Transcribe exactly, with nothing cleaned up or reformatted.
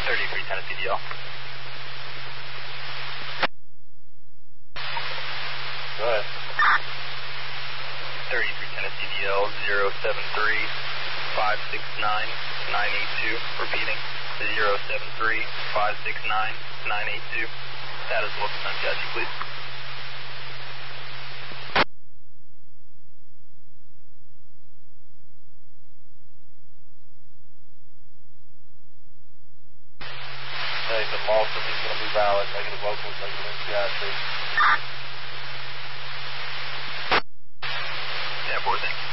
thirty-three Tennessee D L. Go ahead. thirty-three Tennessee D L, zero seven three, five six nine, nine eight two. Repeating, zero seven three, five six nine, nine eight two. Status local time, Judge, please. Nathan Lawson, he's going to be valid. Negative locals, negative N C I C. Yeah, board, thank you.